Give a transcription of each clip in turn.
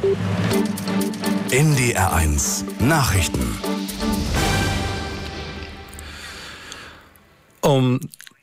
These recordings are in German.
NDR1 Nachrichten. Um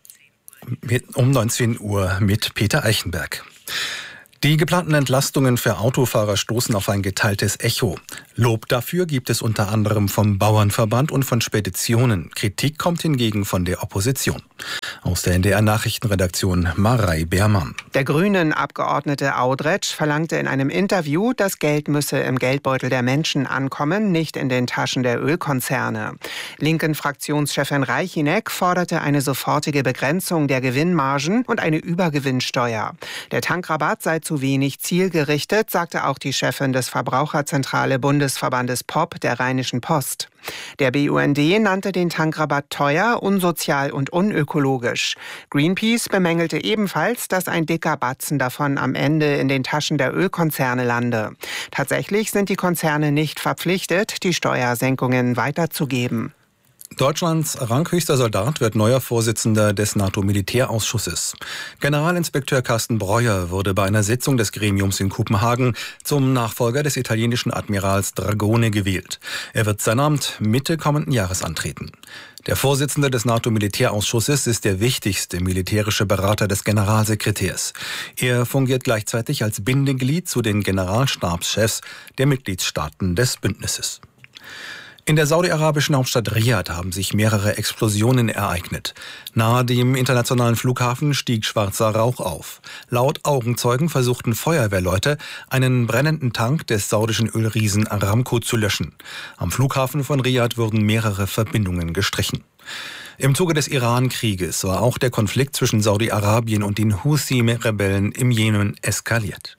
19 Uhr mit Peter Eichenberg. Die geplanten Entlastungen für Autofahrer stoßen auf ein geteiltes Echo. Lob dafür gibt es unter anderem vom Bauernverband und von Speditionen. Kritik kommt hingegen von der Opposition. Aus der NDR-Nachrichtenredaktion Marei Beermann. Der Grünen-Abgeordnete Audretsch verlangte in einem Interview, das Geld müsse im Geldbeutel der Menschen ankommen, nicht in den Taschen der Ölkonzerne. Linken-Fraktionschefin Reichinek forderte eine sofortige Begrenzung der Gewinnmargen und eine Übergewinnsteuer. Der Tankrabatt sei zu wenig zielgerichtet, sagte auch die Chefin des Verbraucherzentrale Bundesverbandes POP der Rheinischen Post. Der BUND nannte den Tankrabatt teuer, unsozial und unökologisch. Greenpeace bemängelte ebenfalls, dass ein dicker Batzen davon am Ende in den Taschen der Ölkonzerne lande. Tatsächlich sind die Konzerne nicht verpflichtet, die Steuersenkungen weiterzugeben. Deutschlands ranghöchster Soldat wird neuer Vorsitzender des NATO-Militärausschusses. Generalinspekteur Carsten Breuer wurde bei einer Sitzung des Gremiums in Kopenhagen zum Nachfolger des italienischen Admirals Dragone gewählt. Er wird sein Amt Mitte kommenden Jahres antreten. Der Vorsitzende des NATO-Militärausschusses ist der wichtigste militärische Berater des Generalsekretärs. Er fungiert gleichzeitig als Bindeglied zu den Generalstabschefs der Mitgliedstaaten des Bündnisses. In der saudi-arabischen Hauptstadt Riad haben sich mehrere Explosionen ereignet. Nahe dem internationalen Flughafen stieg schwarzer Rauch auf. Laut Augenzeugen versuchten Feuerwehrleute, einen brennenden Tank des saudischen Ölriesen Aramco zu löschen. Am Flughafen von Riad wurden mehrere Verbindungen gestrichen. Im Zuge des Iran-Krieges war auch der Konflikt zwischen Saudi-Arabien und den Houthi-Rebellen im Jemen eskaliert.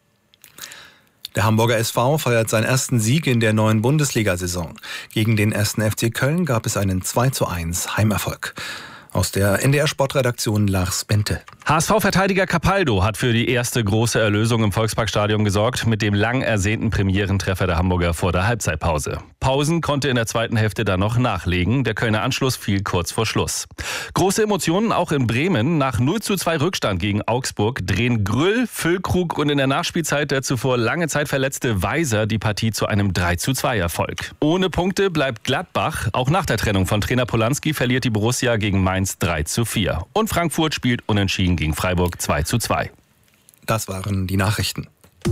Der Hamburger SV feiert seinen ersten Sieg in der neuen Bundesliga-Saison. Gegen den 1. FC Köln gab es einen 2:1 Heimerfolg. Aus der NDR-Sportredaktion Lars Bente. HSV-Verteidiger Capaldo hat für die erste große Erlösung im Volksparkstadion gesorgt mit dem lang ersehnten Premierentreffer der Hamburger vor der Halbzeitpause. Pausen konnte in der zweiten Hälfte dann noch nachlegen. Der Kölner Anschluss fiel kurz vor Schluss. Große Emotionen auch in Bremen. Nach 0:2 Rückstand gegen Augsburg drehen Grüll, Füllkrug und in der Nachspielzeit der zuvor lange Zeit verletzte Weiser die Partie zu einem 3:2-Erfolg. Ohne Punkte bleibt Gladbach. Auch nach der Trennung von Trainer Polanski verliert die Borussia gegen Mainz 3:4. Und Frankfurt spielt unentschieden gegen Freiburg 2:2. Das waren die Nachrichten.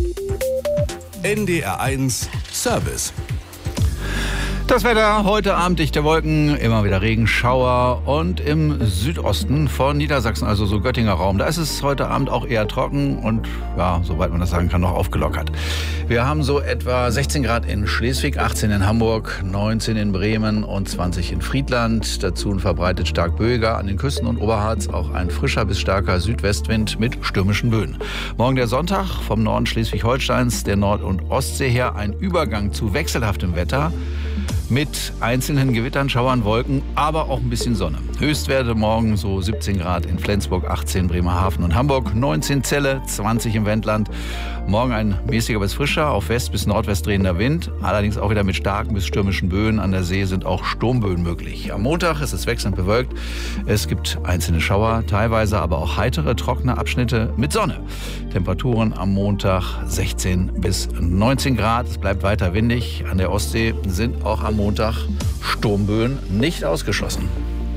NDR1 Service. Das Wetter heute Abend dichte Wolken, immer wieder Regenschauer und im Südosten von Niedersachsen, also so Göttinger Raum. Da ist es heute Abend auch eher trocken und, ja, soweit man das sagen kann, noch aufgelockert. Wir haben so etwa 16 Grad in Schleswig, 18 in Hamburg, 19 in Bremen und 20 in Friedland. Dazu ein verbreitet stark böiger an den Küsten und Oberharz, auch ein frischer bis starker Südwestwind mit stürmischen Böen. Morgen der Sonntag, vom Norden Schleswig-Holsteins, der Nord- und Ostsee her, ein Übergang zu wechselhaftem Wetter. Mit einzelnen Gewittern, Schauern, Wolken, aber auch ein bisschen Sonne. Höchstwerte morgen so 17 Grad in Flensburg, 18 Bremerhaven und Hamburg, 19 Celle, 20 im Wendland. Morgen ein mäßiger bis frischer, auf West- bis Nordwest drehender Wind, allerdings auch wieder mit starken bis stürmischen Böen. An der See sind auch Sturmböen möglich. Am Montag ist es wechselnd bewölkt. Es gibt einzelne Schauer, teilweise aber auch heitere, trockene Abschnitte mit Sonne. Temperaturen am Montag 16 bis 19 Grad. Es bleibt weiter windig. An der Ostsee sind auch am Montag Sturmböen nicht ausgeschlossen.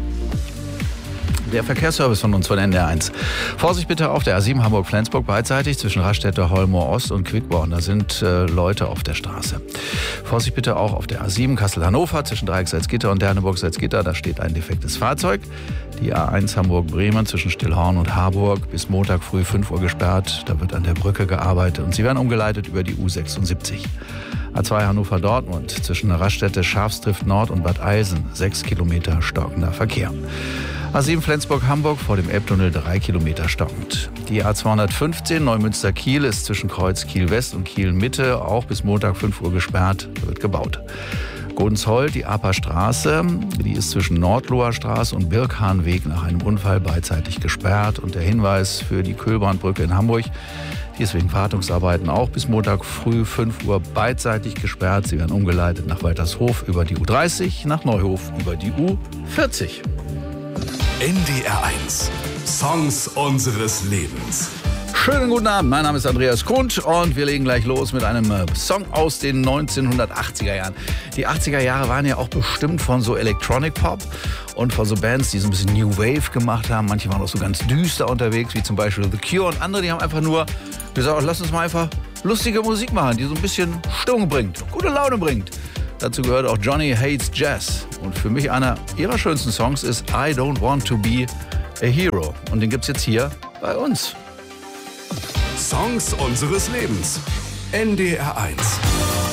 Der Verkehrsservice von uns von NDR1. Vorsicht bitte auf der A7 Hamburg-Flensburg beidseitig zwischen Raststätte, Holmoor Ost und Quickborn. Da sind Leute auf der Straße. Vorsicht bitte auch auf der A7 Kassel-Hannover zwischen Dreieck-Salzgitter und Derneburg-Salzgitter. Da steht ein defektes Fahrzeug. Die A1 Hamburg-Bremen zwischen Stillhorn und Harburg bis Montag früh 5 Uhr gesperrt. Da wird an der Brücke gearbeitet und sie werden umgeleitet über die U76. A2 Hannover-Dortmund zwischen Raststätte, Schafstrift Nord und Bad Eilsen 6 Kilometer stockender Verkehr. A7 Flensburg-Hamburg vor dem Elbtunnel 3 Kilometer stockend. Die A215 Neumünster-Kiel ist zwischen Kreuz Kiel-West und Kiel-Mitte auch bis Montag 5 Uhr gesperrt. Da wird gebaut. Godensholt, die Aper Straße, die ist zwischen Nordloher Straße und Birkhahnweg nach einem Unfall beidseitig gesperrt. Und der Hinweis für die Kühlbrandbrücke in Hamburg, die ist wegen Wartungsarbeiten auch bis Montag früh 5 Uhr beidseitig gesperrt. Sie werden umgeleitet nach Waltershof über die U30, nach Neuhof über die U40. NDR1 Songs unseres Lebens. Schönen guten Abend, mein Name ist Andreas Kundt und wir legen gleich los mit einem Song aus den 1980er Jahren. Die 80er Jahre waren ja auch bestimmt von so Electronic Pop und von so Bands, die so ein bisschen New Wave gemacht haben. Manche waren auch so ganz düster unterwegs, wie zum Beispiel The Cure, und andere, die haben einfach nur gesagt, lass uns mal einfach lustige Musik machen, die so ein bisschen Stimmung bringt, gute Laune bringt. Dazu gehört auch Johnny Hates Jazz. Und für mich einer ihrer schönsten Songs ist I Don't Want to Be a Hero. Und den gibt's jetzt hier bei uns. Songs unseres Lebens. NDR 1.